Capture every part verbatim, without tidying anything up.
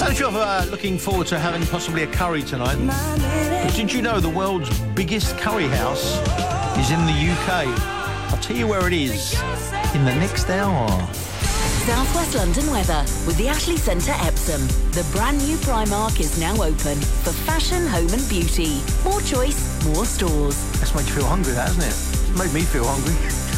And if you're uh, looking forward to having possibly a curry tonight, did you know the world's biggest curry house is in the U K? I'll tell you where it is in the next hour. South West London weather with the Ashley Centre Epsom. The brand new Primark is now open for fashion, home and beauty. More choice, more stores. That's made you feel hungry, that, hasn't it? It's made me feel hungry.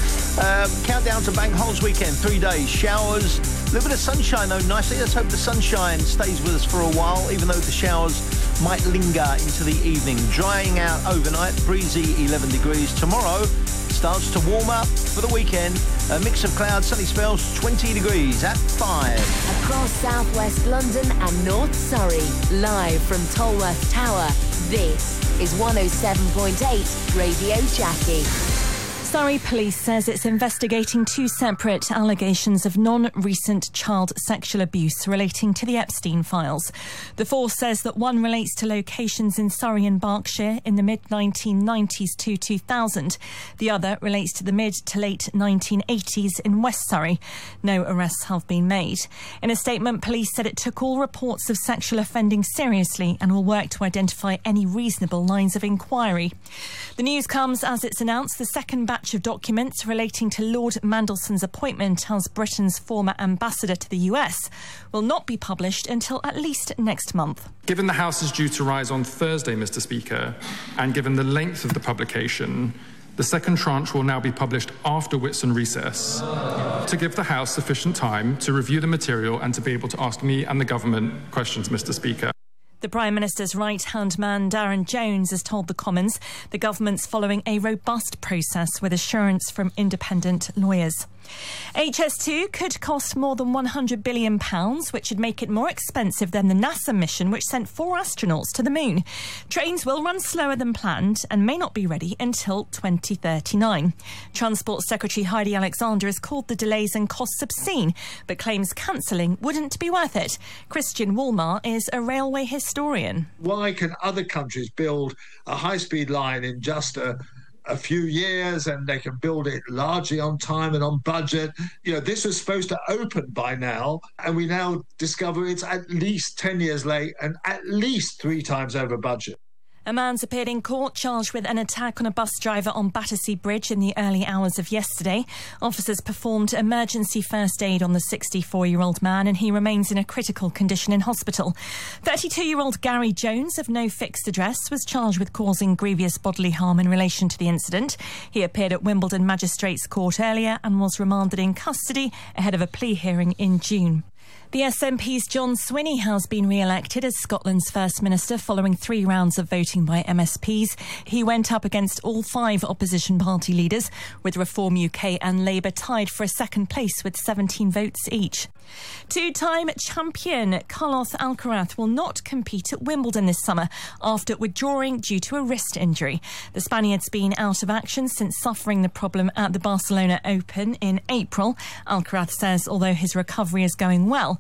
Um, countdown to Bank Holiday weekend, three days, showers, a little bit of sunshine though, nicely. Let's hope the sunshine stays with us for a while, even though the showers might linger into the evening. Drying out overnight, breezy eleven degrees. Tomorrow starts to warm up for the weekend. A mix of clouds, sunny spells, twenty degrees at five. Across South West London and North Surrey, live from Tolworth Tower, this is one oh seven point eight Radio Jackie. Surrey Police says it's investigating two separate allegations of non-recent child sexual abuse relating to the Epstein files. The force says that one relates to locations in Surrey and Berkshire in the mid nineteen nineties to two thousand. The other relates to the mid to late nineteen eighties in West Surrey. No arrests have been made. In a statement, police said it took all reports of sexual offending seriously and will work to identify any reasonable lines of inquiry. The news comes as it's announced the second batch of documents relating to Lord Mandelson's appointment as Britain's former ambassador to the U S will not be published until at least next month. Given the House is due to rise on Thursday, Mr Speaker, and given the length of the publication, the second tranche will now be published after Whitsun recess to give the House sufficient time to review the material and to be able to ask me and the government questions, Mr Speaker. The Prime Minister's right-hand man, Darren Jones, has told the Commons the government's following a robust process with assurance from independent lawyers. H S two could cost more than one hundred billion pounds, which would make it more expensive than the NASA mission, which sent four astronauts to the moon. Trains will run slower than planned and may not be ready until twenty thirty-nine. Transport Secretary Heidi Alexander has called the delays and costs obscene, but claims cancelling wouldn't be worth it. Christian Woolmar is a railway historian. Why can other countries build a high-speed line in just a a few years and they can build it largely on time and on budget? You know, this was supposed to open by now, and we now discover it's at least ten years late and at least three times over budget. A man's appeared in court charged with an attack on a bus driver on Battersea Bridge in the early hours of yesterday. Officers performed emergency first aid on the sixty-four-year-old man and he remains in a critical condition in hospital. thirty-two-year-old Gary Jones, of no fixed address, was charged with causing grievous bodily harm in relation to the incident. He appeared at Wimbledon Magistrates Court earlier and was remanded in custody ahead of a plea hearing in June. The S N P's John Swinney has been re-elected as Scotland's First Minister following three rounds of voting by M S Ps. He went up against all five opposition party leaders, with Reform U K and Labour tied for a second place with seventeen votes each. Two-time champion Carlos Alcaraz will not compete at Wimbledon this summer after withdrawing due to a wrist injury. The Spaniard's been out of action since suffering the problem at the Barcelona Open in April. Alcaraz says although his recovery is going well,